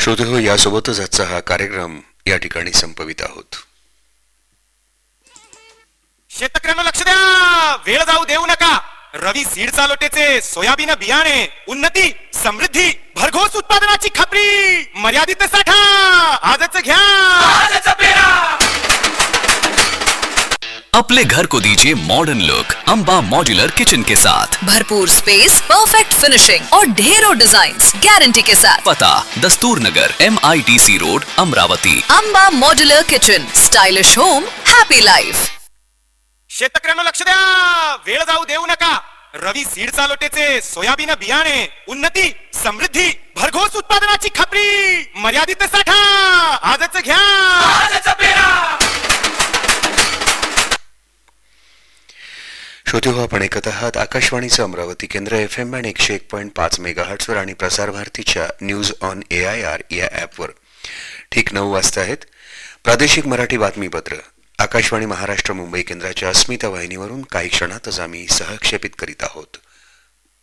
श्रोते हो, यासोबतच आजचा हा कार्यक्रम या ठिकाणी संपवित आहोत. शेतकऱ्यांना लक्ष द्या, वेळ जाऊ देऊ नका. रवी सीड चालोटेचे सोयाबीन बियाणे, उन्नती, समृद्धी, भरघोस उत्पादनाची खात्री, मर्यादित साठा आजच घ्या, आजच पेरा. अपने घर को दीजिए modern look Amba modular kitchen के साथ. भरपूर स्पेस, परफेक्ट फिनिशिंग और ढेरों डिजाइन्स गारंटी के साथ. पता दस्तूर नगर MIDC road Amravati. Amba modular kitchen, stylish home, happy life. शेतकऱ्यांना लक्ष द्या, वेळ जाऊ देऊ नका. रवी सीड चालोटेचे सोयाबीन बियाणे, उन्नती, समृद्धी, भरघोस उत्पादनाची खात्री, मर्यादित साठा आजच घ्या, आजच पेरा. श्रोते हो, आपण ऐकत आहात आकाशवाणीचं अमरावती केंद्र FM बँड 101.5 मेगाहर्ट्झवर आणि प्रसार भारतीच्या न्यूज ऑन AIR या ॲपवर. ठीक 9 वाजता आहेत. प्रादेशिक मराठी बातमीपत्र आकाशवाणी महाराष्ट्र मुंबई केंद्राच्या अस्मिता वाहिनीवरून काही क्षणातच आम्ही सहक्षेपित करीत आहोत.